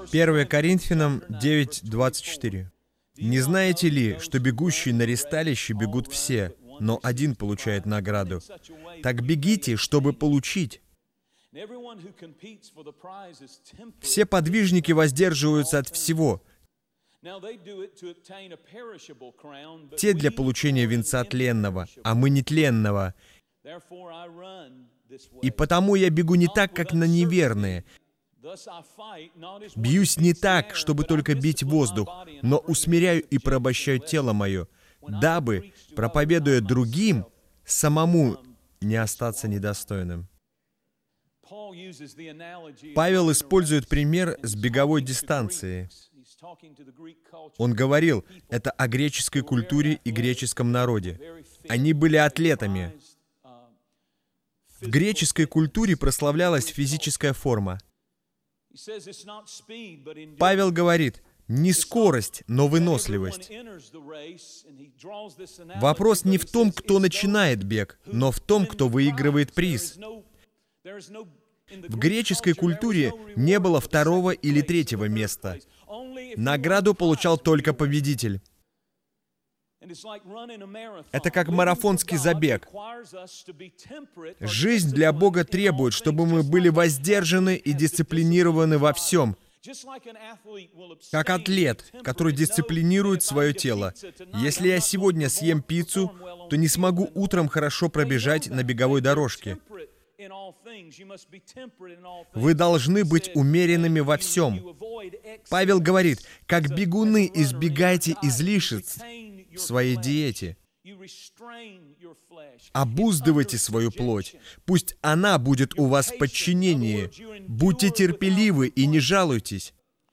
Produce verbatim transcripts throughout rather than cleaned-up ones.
первое Коринфянам девять двадцать четыре. «Не знаете ли, что бегущие на ристалище бегут все, но один получает награду? Так бегите, чтобы получить». Все подвижники воздерживаются от всего. Те для получения венца тленного, а мы нетленного. И потому я бегу не так, как на неверные. Бьюсь не так, чтобы только бить воздух, но усмиряю и порабощаю тело мое, дабы, проповедуя другим, самому не остаться недостойным. Павел использует пример с беговой дистанции. Он говорил, это о греческой культуре и греческом народе. Они были атлетами. В греческой культуре прославлялась физическая форма. Павел говорит, не скорость, но выносливость. Вопрос не в том, кто начинает бег, но в том, кто выигрывает приз. В греческой культуре не было второго или третьего места. Награду получал только победитель. Это как марафонский забег. Жизнь для Бога требует, чтобы мы были воздержаны и дисциплинированы во всем. Как атлет, который дисциплинирует свое тело. Если я сегодня съем пиццу, то не смогу утром хорошо пробежать на беговой дорожке. Вы должны быть умеренными во всем. Павел говорит, как бегуны избегайте излишеств в своей диете. Обуздывайте свою плоть. Пусть она будет у вас в подчинении. Будьте терпеливы и не жалуйтесь.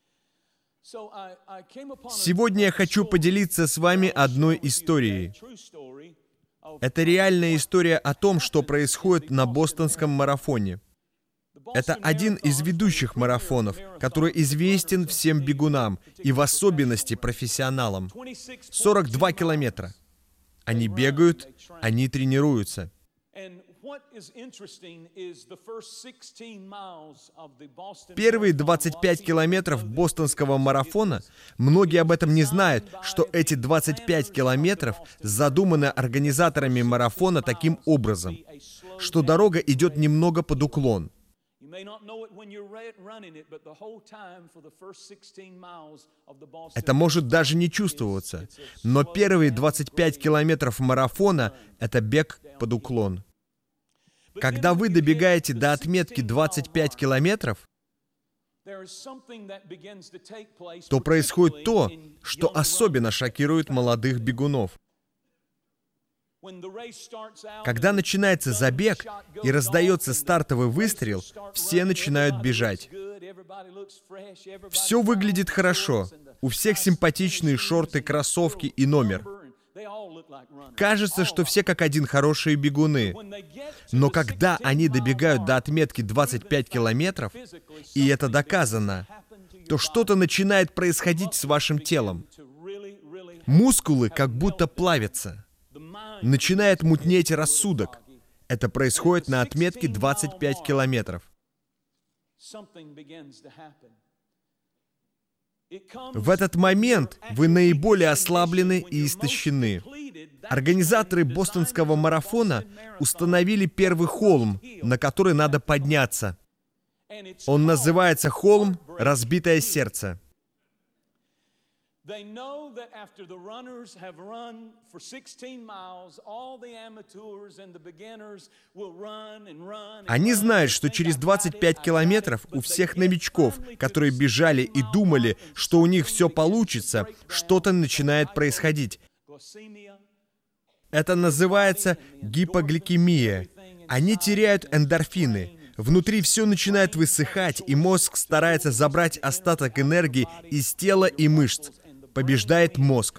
Сегодня я хочу поделиться с вами одной историей. Это реальная история о том, что происходит на бостонском марафоне. Это один из ведущих марафонов, который известен всем бегунам, и в особенности профессионалам. сорок два километра. Они бегают, они тренируются. Первые двадцать пять километров бостонского марафона, многие об этом не знают, что эти двадцать пять километров задуманы организаторами марафона таким образом, что дорога идет немного под уклон. Это может даже не чувствоваться, но первые двадцать пять километров марафона — это бег под уклон. Когда вы добегаете до отметки двадцать пять километров, то происходит то, что особенно шокирует молодых бегунов. Когда начинается забег и раздается стартовый выстрел, все начинают бежать. Все выглядит хорошо. У всех симпатичные шорты, кроссовки и номер. Кажется, что все как один хорошие бегуны. Но когда они добегают до отметки двадцать пять километров, и это доказано, то что-то начинает происходить с вашим телом. Мускулы как будто плавятся. Начинает мутнеть рассудок. Это происходит на отметке двадцать пять километров. В этот момент вы наиболее ослаблены и истощены. Организаторы бостонского марафона установили первый холм, на который надо подняться. Он называется холм «Разбитое сердце». Они знают, что через двадцать пять километров у всех новичков, которые бежали и думали, что у них все получится, что-то начинает происходить. Это называется гипогликемия. Они теряют эндорфины. Внутри все начинает высыхать, и мозг старается забрать остаток энергии из тела и мышц. Побеждает мозг.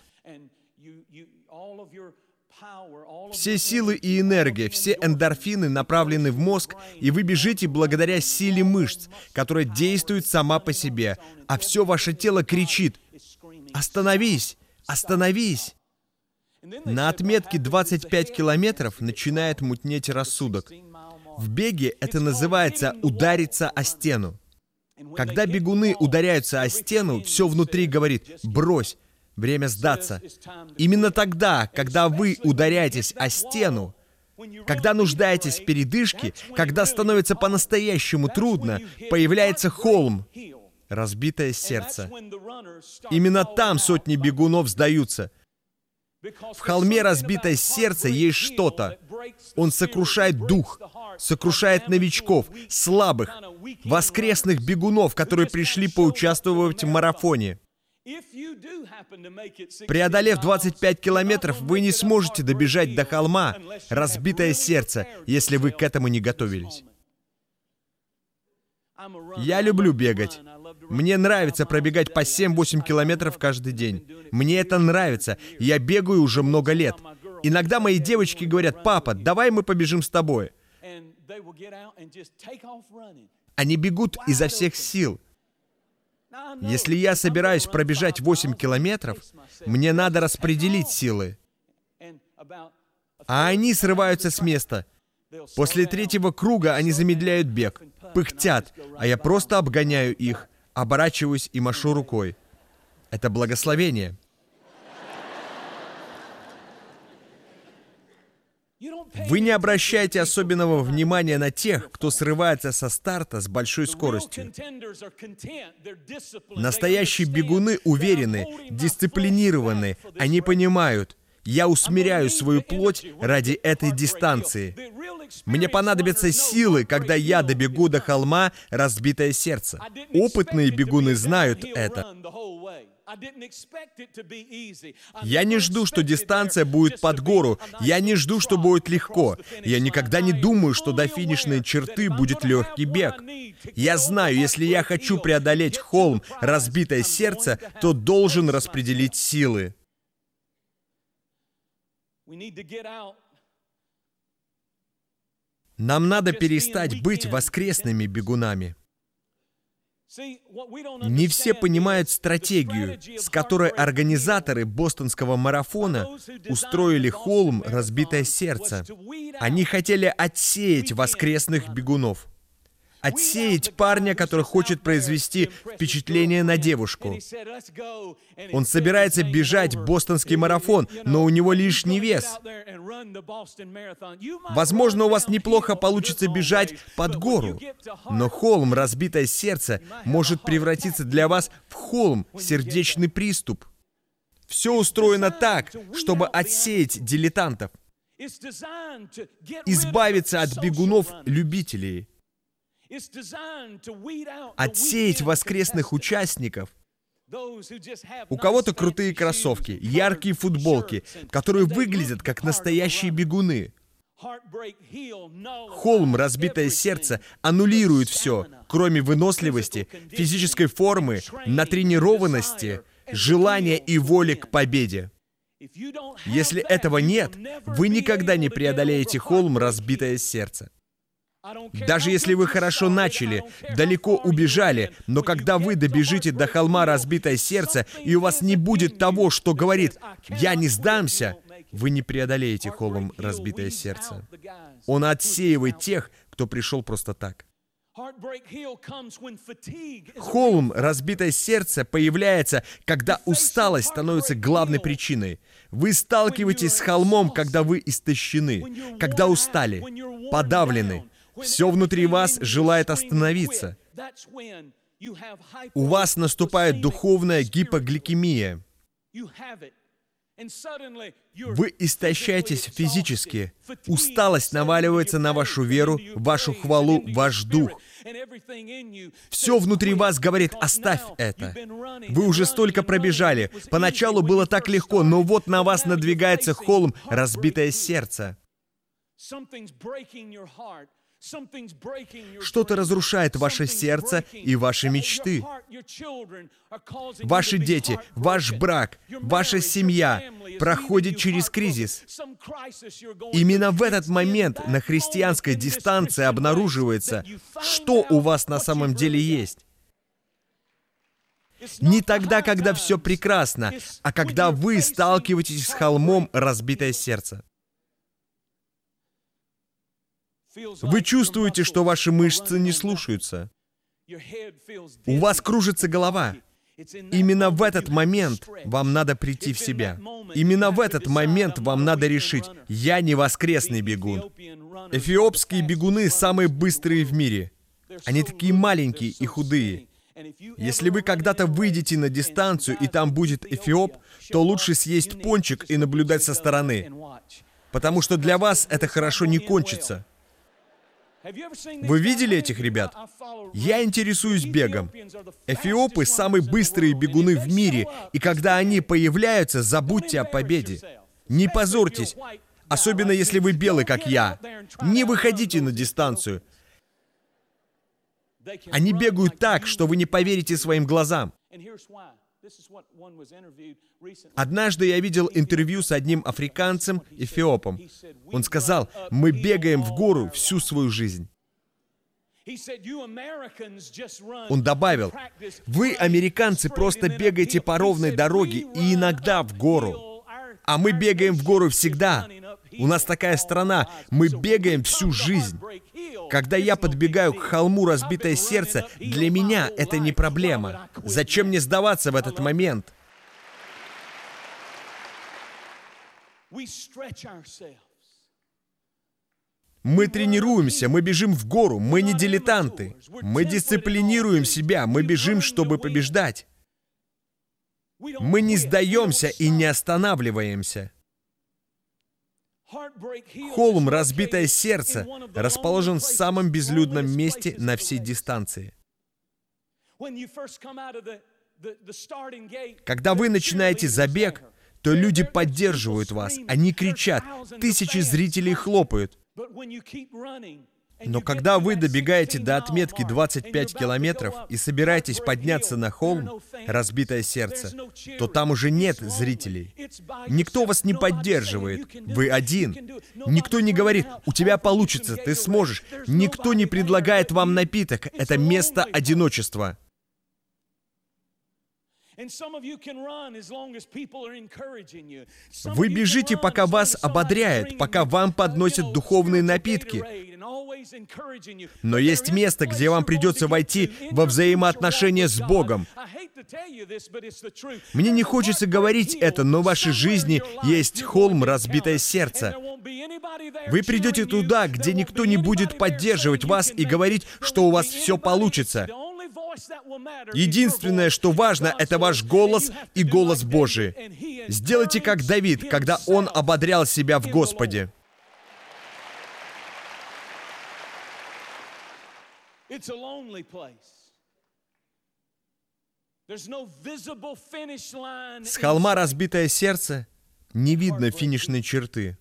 Все силы и энергия, все эндорфины направлены в мозг, и вы бежите благодаря силе мышц, которая действует сама по себе, а все ваше тело кричит: «Остановись! Остановись!» На отметке двадцать пять километров начинает мутнеть рассудок. В беге это называется «удариться о стену». Когда бегуны ударяются о стену, все внутри говорит: «Брось, время сдаться». Именно тогда, когда вы ударяетесь о стену, когда нуждаетесь в передышке, когда становится по-настоящему трудно, появляется холм, разбитое сердце. Именно там сотни бегунов сдаются. В холме разбитое сердце есть что-то. Он сокрушает дух, сокрушает новичков, слабых, воскресных бегунов, которые пришли поучаствовать в марафоне. Преодолев двадцать пять километров, вы не сможете добежать до холма, разбитое сердце, если вы к этому не готовились. Я люблю бегать. Мне нравится пробегать по семь-восемь километров каждый день. Мне это нравится. Я бегаю уже много лет. Иногда мои девочки говорят: «Папа, давай мы побежим с тобой». Они бегут изо всех сил. Если я собираюсь пробежать восемь километров, мне надо распределить силы. А они срываются с места. После третьего круга они замедляют бег, пыхтят, а я просто обгоняю их, оборачиваюсь и машу рукой. Это благословение. Вы не обращаете особенного внимания на тех, кто срывается со старта с большой скоростью. Настоящие бегуны уверены, дисциплинированы, они понимают: я усмиряю свою плоть ради этой дистанции. Мне понадобятся силы, когда я добегу до холма, разбитое сердце. Опытные бегуны знают это. Я не жду, что дистанция будет под гору. Я не жду, что будет легко. Я никогда не думаю, что до финишной черты будет легкий бег. Я знаю, если я хочу преодолеть холм, разбитое сердце, то должен распределить силы. Нам надо перестать быть воскресными бегунами. Не все понимают стратегию, с которой организаторы бостонского марафона устроили холм «Разбитое сердце». Они хотели отсеять воскресных бегунов. Отсеять парня, который хочет произвести впечатление на девушку. Он собирается бежать бостонский марафон, но у него лишний вес. Возможно, у вас неплохо получится бежать под гору, но холм «Разбитое сердце» может превратиться для вас в холм «Сердечный приступ». Все устроено так, чтобы отсеять дилетантов, избавиться от бегунов-любителей, отсеять воскресных участников. У кого-то крутые кроссовки, яркие футболки, которые выглядят как настоящие бегуны. Холм «Разбитое сердце» аннулирует все, кроме выносливости, физической формы, натренированности, желания и воли к победе. Если этого нет, вы никогда не преодолеете холм «Разбитое сердце». Даже если вы хорошо начали, далеко убежали, но когда вы добежите до холма «Разбитое сердце», и у вас не будет того, что говорит «я не сдамся», вы не преодолеете холм «Разбитое сердце». Он отсеивает тех, кто пришел просто так. Холм «Разбитое сердце» появляется, когда усталость становится главной причиной. Вы сталкиваетесь с холмом, когда вы истощены, когда устали, подавлены. Все внутри вас желает остановиться. У вас наступает духовная гипогликемия. Вы истощаетесь физически. Усталость наваливается на вашу веру, вашу хвалу, ваш дух. Все внутри вас говорит: оставь это. Вы уже столько пробежали. Поначалу было так легко, но вот на вас надвигается холм «Разбитое сердце». Что-то разрушает ваше сердце и ваши мечты. Ваши дети, ваш брак, ваша семья проходит через кризис. Именно в этот момент на христианской дистанции обнаруживается, что у вас на самом деле есть. Не тогда, когда все прекрасно, а когда вы сталкиваетесь с холмом «Разбитое сердце». Вы чувствуете, что ваши мышцы не слушаются. У вас кружится голова. Именно в этот момент вам надо прийти в себя. Именно в этот момент вам надо решить: я не воскресный бегун. Эфиопские бегуны самые быстрые в мире. Они такие маленькие и худые. Если вы когда-то выйдете на дистанцию, и там будет эфиоп, то лучше съесть пончик и наблюдать со стороны. Потому что для вас это хорошо не кончится. Вы видели этих ребят? Я интересуюсь бегом. Эфиопы — самые быстрые бегуны в мире, и когда они появляются, забудьте о победе. Не позорьтесь, особенно если вы белый, как я. Не выходите на дистанцию. Они бегают так, что вы не поверите своим глазам. Однажды я видел интервью с одним африканцем, эфиопом. Он сказал: «Мы бегаем в гору всю свою жизнь». Он добавил: «Вы, американцы, просто бегаете по ровной дороге и иногда в гору. А мы бегаем в гору всегда. У нас такая страна, мы бегаем всю жизнь. Когда я подбегаю к холму разбитое сердце, для меня это не проблема. Зачем мне сдаваться в этот момент?» Мы тренируемся, мы бежим в гору, мы не дилетанты. Мы дисциплинируем себя, мы бежим, чтобы побеждать. Мы не сдаемся и не останавливаемся. Холм «Разбитое сердце» расположен в самом безлюдном месте на всей дистанции. Когда вы начинаете забег, то люди поддерживают вас, они кричат, тысячи зрителей хлопают. Но когда вы добегаете до отметки двадцать пять километров и собираетесь подняться на холм «Разбитое сердце», то там уже нет зрителей. Никто вас не поддерживает. Вы один. Никто не говорит: «У тебя получится, ты сможешь». Никто не предлагает вам напиток. Это место одиночества. Вы бежите, пока вас ободряют, пока вам подносят духовные напитки. Но есть место, где вам придется войти во взаимоотношения с Богом. Мне не хочется говорить это, но в вашей жизни есть холм «Разбитое сердце». Вы придете туда, где никто не будет поддерживать вас и говорить, что у вас все получится. Единственное, что важно, это ваш голос и голос Божий. Сделайте как Давид, когда он ободрял себя в Господе. С холма «Разбитое сердце» не видно финишной черты.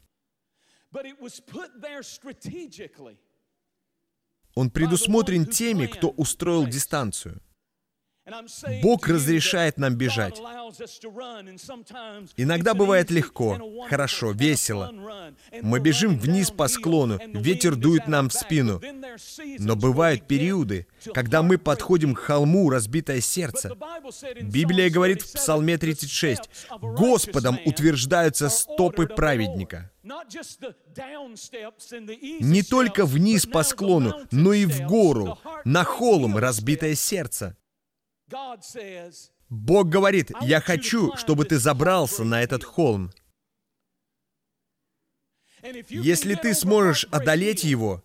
Он предусмотрен теми, кто устроил дистанцию. Бог разрешает нам бежать. Иногда бывает легко, хорошо, весело. Мы бежим вниз по склону, ветер дует нам в спину. Но бывают периоды, когда мы подходим к холму «Разбитое сердце». Библия говорит в Псалме тридцать шесть: «Господом утверждаются стопы праведника». Не только вниз по склону, но и в гору, на холм «Разбитое сердце». Бог говорит: «Я хочу, чтобы ты забрался на этот холм». Если ты сможешь одолеть его,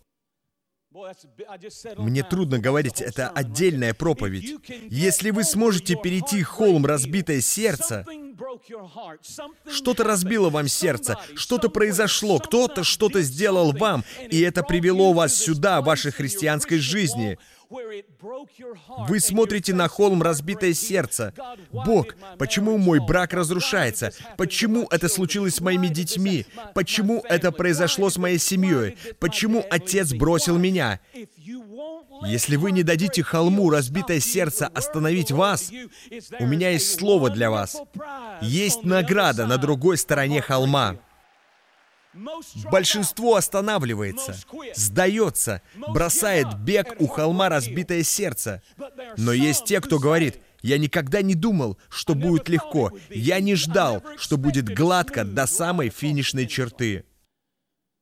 мне трудно говорить, это отдельная проповедь. Если вы сможете перейти холм «Разбитое сердце», что-то разбило вам сердце, что-то произошло, кто-то что-то сделал вам, и это привело вас сюда, в вашей христианской жизни. Вы смотрите на холм «Разбитое сердце». Бог, почему мой брак разрушается? Почему это случилось с моими детьми? Почему это произошло с моей семьей? Почему отец бросил меня? Если вы не дадите холму «Разбитое сердце» остановить вас, у меня есть слово для вас. Есть награда на другой стороне холма. Большинство останавливается, сдается, бросает бег у холма «Разбитое сердце». Но есть те, кто говорит: «Я никогда не думал, что будет легко. Я не ждал, что будет гладко до самой финишной черты».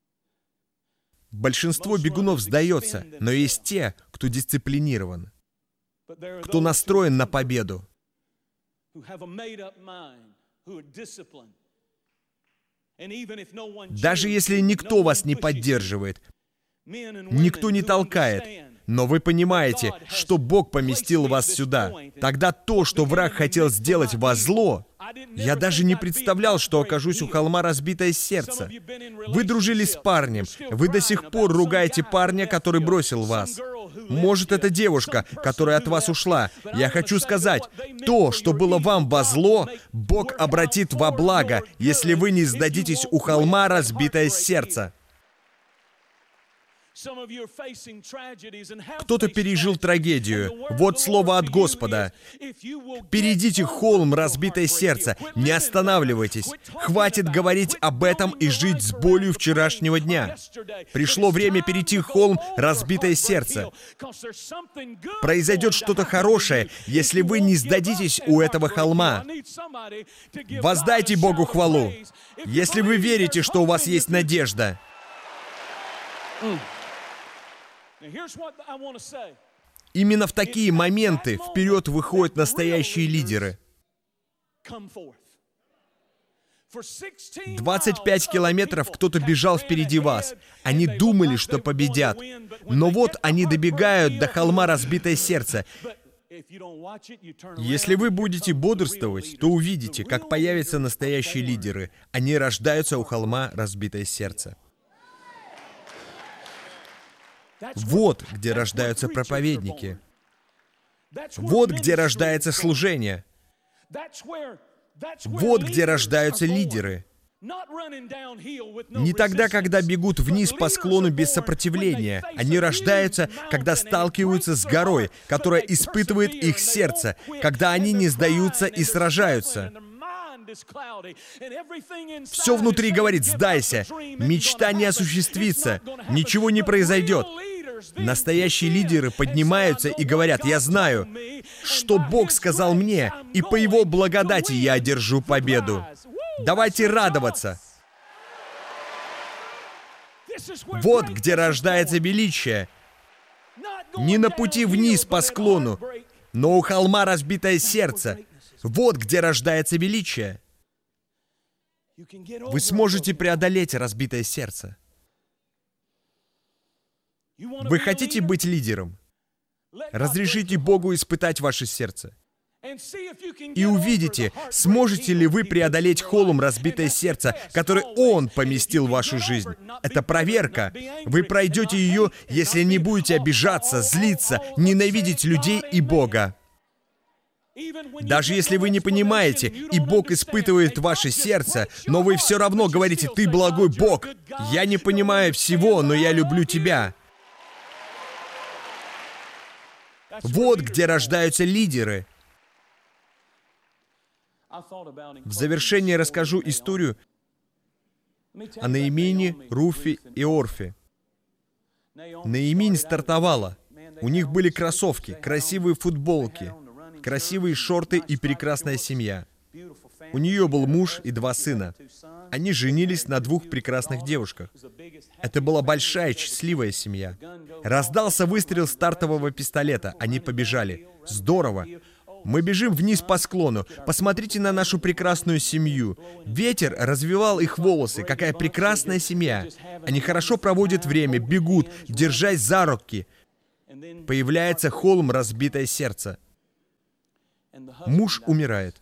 Большинство бегунов сдается, но есть те, кто дисциплинирован. кто настроен на победу. Даже если никто вас не поддерживает, никто не толкает, но вы понимаете, что Бог поместил вас сюда, тогда то, что враг хотел сделать во зло, я даже не представлял, что окажусь у холма разбитое сердце. Вы дружили с парнем, вы до сих пор ругаете парня, который бросил вас. Может, это девушка, которая от вас ушла. Я хочу сказать, то, что было вам во зло, Бог обратит во благо, если вы не сдадитесь у холма разбитое сердце. Кто-то пережил трагедию. Вот слово от Господа. Перейдите холм разбитое сердце. Не останавливайтесь. Хватит говорить об этом и жить с болью вчерашнего дня. Пришло время перейти холм разбитое сердце. Произойдет что-то хорошее, если вы не сдадитесь у этого холма. Воздайте Богу хвалу, если вы верите, что у вас есть надежда. Именно в такие моменты вперед выходят настоящие лидеры. двадцать пять километров кто-то бежал впереди вас. Они думали, что победят. Но вот они добегают до холма разбитое сердце. Если вы будете бодрствовать, то увидите, как появятся настоящие лидеры. Они рождаются у холма разбитое сердце. Вот где рождаются проповедники. Вот где рождается служение. Вот где рождаются лидеры. Не тогда, когда бегут вниз по склону без сопротивления. Они рождаются, когда сталкиваются с горой, которая испытывает их сердце, когда они не сдаются и сражаются. Все внутри говорит: сдайся, мечта не осуществится, ничего не произойдет. Настоящие лидеры поднимаются и говорят: я знаю, что Бог сказал мне, и по Его благодати я одержу победу. Давайте радоваться. Вот где рождается величие. Не на пути вниз по склону, но у холма разбитое сердце. Вот где рождается величие. Вы сможете преодолеть разбитое сердце. Вы хотите быть лидером? Разрешите Богу испытать ваше сердце. И увидите, сможете ли вы преодолеть холм разбитое сердце, который Он поместил в вашу жизнь. Это проверка. Вы пройдете ее, если не будете обижаться, злиться, ненавидеть людей и Бога. Даже если вы не понимаете, и Бог испытывает ваше сердце, но вы все равно говорите: «Ты благой Бог, я не понимаю всего, но я люблю Тебя». Вот где рождаются лидеры. В завершение расскажу историю о Наимине, Руфе и Орфе. Наиминь стартовала. У них были кроссовки, красивые футболки, красивые шорты и прекрасная семья. У нее был муж и два сына. Они женились на двух прекрасных девушках. Это была большая, счастливая семья. Раздался выстрел стартового пистолета. Они побежали. Здорово. Мы бежим вниз по склону. Посмотрите на нашу прекрасную семью. Ветер развивал их волосы. Какая прекрасная семья. Они хорошо проводят время, бегут, держась за руки. Появляется холм разбитое сердце. Муж умирает.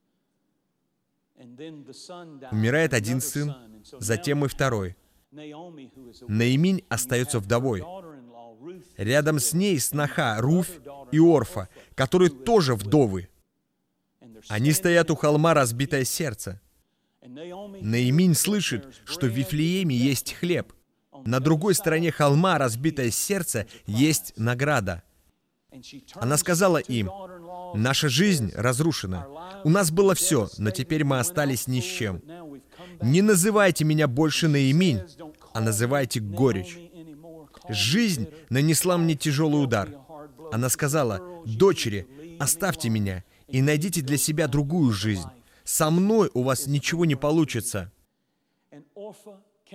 Умирает один сын, затем и второй. Наиминь остается вдовой. Рядом с ней сноха Руфь и Орфа, которые тоже вдовы. Они стоят у холма разбитое сердце. Наиминь слышит, что в Вифлееме есть хлеб. На другой стороне холма разбитое сердце есть награда. Она сказала им: «Наша жизнь разрушена. У нас было все, но теперь мы остались ни с чем. Не называйте меня больше Наиминь, а называйте горечь. Жизнь нанесла мне тяжелый удар». Она сказала: «Дочери, оставьте меня и найдите для себя другую жизнь. Со мной у вас ничего не получится».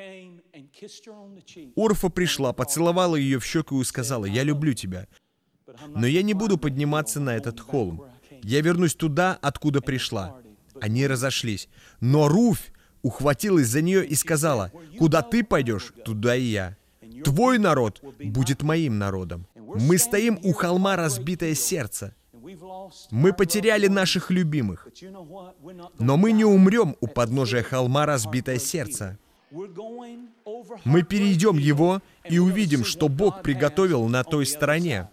Орфа пришла, поцеловала ее в щеку и сказала: «Я люблю тебя». Но я не буду подниматься на этот холм. Я вернусь туда, откуда пришла». Они разошлись. Но Руфь ухватилась за нее и сказала: «Куда ты пойдешь, туда и я. Твой народ будет моим народом». Мы стоим у холма «Разбитое сердце». Мы потеряли наших любимых. Но мы не умрем у подножия холма «Разбитое сердце». Мы перейдем его и увидим, что Бог приготовил на той стороне.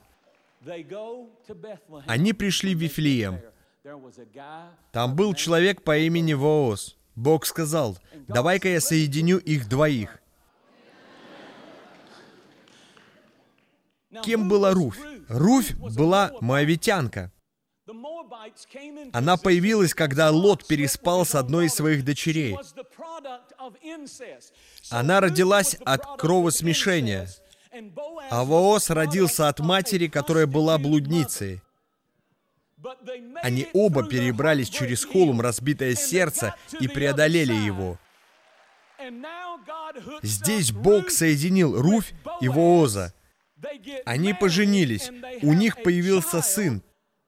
Они пришли в Вифлеем. Там был человек по имени Вооз. Бог сказал: «Давай-ка я соединю их двоих». Кем была Руфь? Руфь была моавитянка. Она появилась, когда Лот переспал с одной из своих дочерей. Она родилась от кровосмешения, а Вооз родился от матери, которая была блудницей. Они оба перебрались через холм «Разбитое сердце» и преодолели его. Здесь Бог соединил Руфь и Вооза. Они поженились, у них появился сын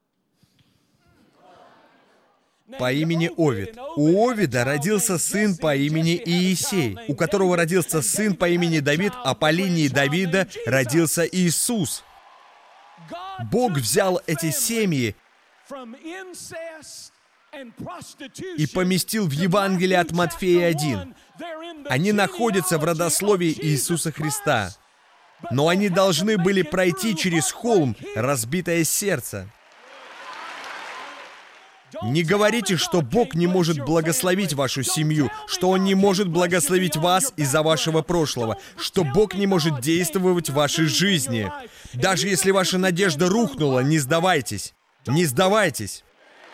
по имени Овид. У Овида родился сын по имени Иисей, у которого родился сын по имени Давид, а по линии Давида родился Иисус. Бог взял эти семьи и поместил в Евангелие от Матфея один. Они находятся в родословии Иисуса Христа. Но они должны были пройти через холм «Разбитое сердце». Не говорите, что Бог не может благословить вашу семью, что Он не может благословить вас из-за вашего прошлого, что Бог не может действовать в вашей жизни. Даже если ваша надежда рухнула, не сдавайтесь. Не сдавайтесь.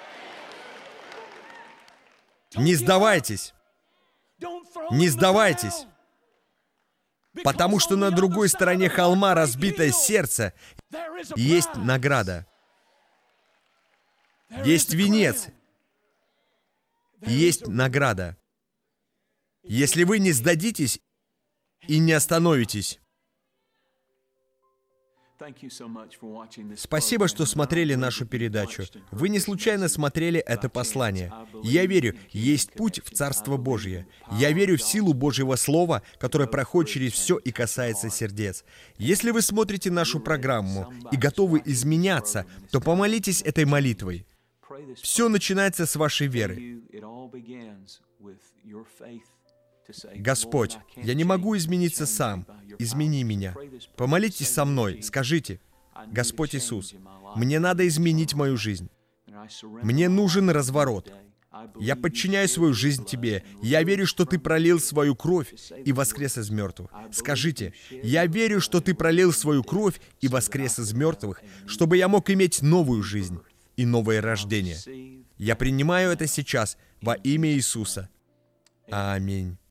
Не сдавайтесь. Не сдавайтесь. Потому что на другой стороне холма «Разбитое сердце» есть награда. Есть венец. Есть награда. Если вы не сдадитесь и не остановитесь. Спасибо, что смотрели нашу передачу. Вы не случайно смотрели это послание. Я верю, есть путь в Царство Божье. Я верю в силу Божьего Слова, которое проходит через все и касается сердец. Если вы смотрите нашу программу и готовы изменяться, то помолитесь этой молитвой. Все начинается с вашей веры. «Господь, я не могу измениться сам. Измени меня». Помолитесь со мной, скажите: «Господь Иисус, мне надо изменить мою жизнь. Мне нужен разворот. Я подчиняю свою жизнь Тебе. Я верю, что Ты пролил свою кровь и воскрес из мертвых». Скажите: «Я верю, что Ты пролил свою кровь и воскрес из мертвых, чтобы я мог иметь новую жизнь и новое рождение. Я принимаю это сейчас во имя Иисуса. Аминь».